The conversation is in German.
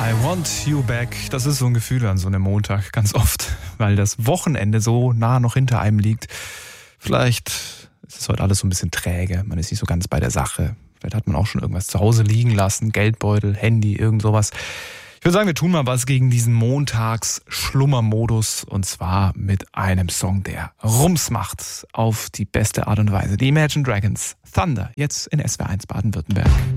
I want you back. Das ist so ein Gefühl an so einem Montag ganz oft, weil das Wochenende so nah noch hinter einem liegt. Vielleicht ist es heute alles so ein bisschen träge, man ist nicht so ganz bei der Sache. Vielleicht hat man auch schon irgendwas zu Hause liegen lassen, Geldbeutel, Handy, irgend sowas. Ich würde sagen, wir tun mal was gegen diesen Montags-Schlummermodus und zwar mit einem Song, der Rums macht auf die beste Art und Weise. Die Imagine Dragons, Thunder, jetzt in SWR1 Baden-Württemberg.